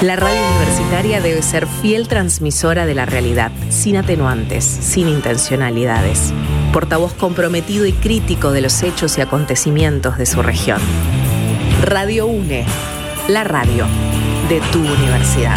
La radio universitaria debe ser fiel transmisora de la realidad, sin atenuantes, sin intencionalidades. Portavoz comprometido y crítico de los hechos y acontecimientos de su región. Radio UNE, la radio de tu universidad.